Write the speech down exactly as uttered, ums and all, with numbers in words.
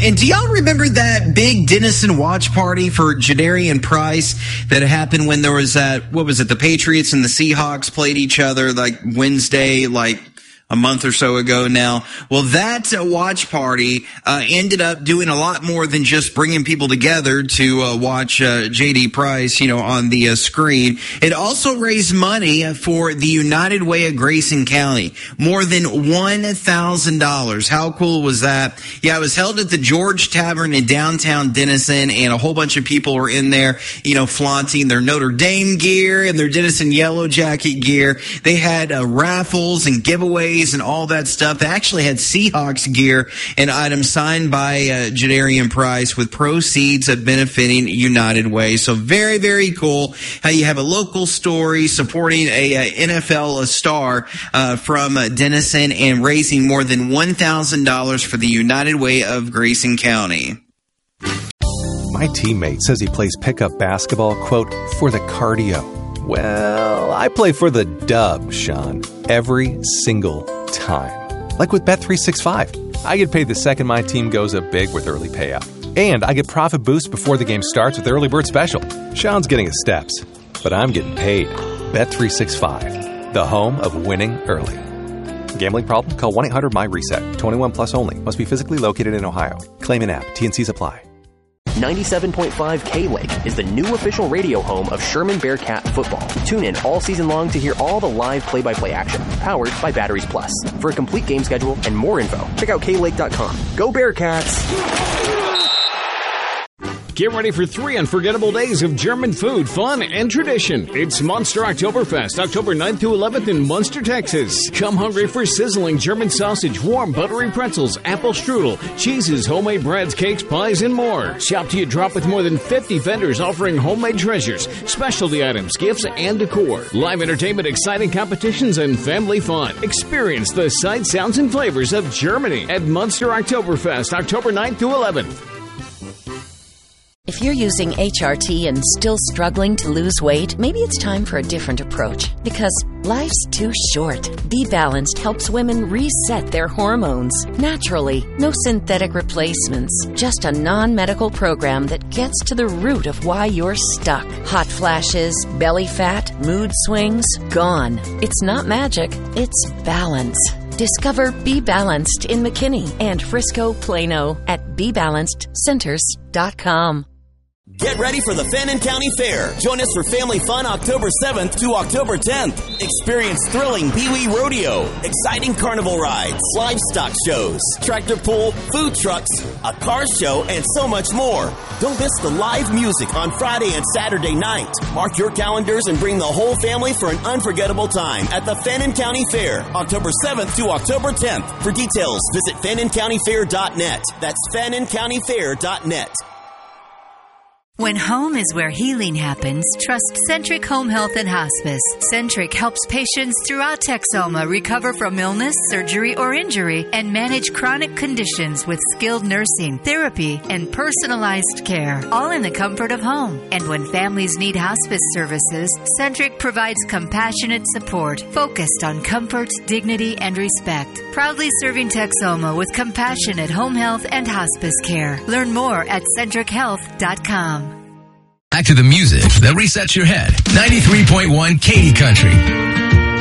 and do y'all remember that big Denison watch party for Jadarian Price that happened when there was that, what was it, the Patriots and the Seahawks played each other like Wednesday, like a month or so ago now? Well, that uh, watch party uh, ended up doing a lot more than just bringing people together to uh, watch uh, J D Price, you know, on the uh, screen. It also raised money for the United Way of Grayson County, more than one thousand dollars. How cool was that? Yeah, it was held at the George Tavern in downtown Denison, and a whole bunch of people were in there, you know, flaunting their Notre Dame gear and their Denison Yellow Jacket gear. They had uh, raffles and giveaways and all that stuff. They actually had Seahawks gear and items signed by uh, Jadarian Price, with proceeds of benefiting United Way. So very, very cool how you have a local story supporting a, a N F L star uh, from uh, Denison and raising more than one thousand dollars for the United Way of Grayson County. My teammate says he plays pickup basketball, quote, for the cardio. Well, I play for the dub, Sean, every single time. Like with Bet three sixty-five. I get paid the second my team goes up big with early payout. And I get profit boost before the game starts with Early Bird Special. Sean's getting his steps, but I'm getting paid. Bet three sixty-five, the home of winning early. Gambling problem? Call one eight hundred M Y reset. twenty-one plus only. Must be physically located in Ohio. Claim in app. T and Cs apply. ninety-seven point five K-Lake is the new official radio home of Sherman Bearcat football. Tune in all season long to hear all the live play-by-play action, powered by Batteries Plus. For a complete game schedule and more info, check out K Lake dot com. Go Bearcats! Get ready for three unforgettable days of German food, fun, and tradition. It's Munster Oktoberfest, October ninth through eleventh in Munster, Texas. Come hungry for sizzling German sausage, warm buttery pretzels, apple strudel, cheeses, homemade breads, cakes, pies, and more. Shop till you drop with more than fifty vendors offering homemade treasures, specialty items, gifts, and decor. Live entertainment, exciting competitions, and family fun. Experience the sights, sounds, and flavors of Germany at Munster Oktoberfest, October ninth through eleventh. If you're using H R T and still struggling to lose weight, maybe it's time for a different approach. Because life's too short. Be Balanced helps women reset their hormones naturally. No synthetic replacements. Just a non-medical program that gets to the root of why you're stuck. Hot flashes, belly fat, mood swings, gone. It's not magic. It's balance. Discover Be Balanced in McKinney and Frisco, Plano at be balanced centers dot com. Get ready for the Fannin County Fair. Join us for family fun October seventh to October tenth. Experience thrilling Pee-wee Rodeo, exciting carnival rides, livestock shows, tractor pull, food trucks, a car show, and so much more. Don't miss the live music on Friday and Saturday night. Mark your calendars and bring the whole family for an unforgettable time at the Fannin County Fair, October seventh to October tenth. For details, visit fannin county fair dot net. That's fannin county fair dot net. When home is where healing happens, trust Centric Home Health and Hospice. Centric helps patients throughout Texoma recover from illness, surgery, or injury and manage chronic conditions with skilled nursing, therapy, and personalized care, all in the comfort of home. And when families need hospice services, Centric provides compassionate support focused on comfort, dignity, and respect. Proudly serving Texoma with compassionate home health and hospice care. Learn more at centric health dot com. Back to the music that resets your head. ninety-three point one Katy Country.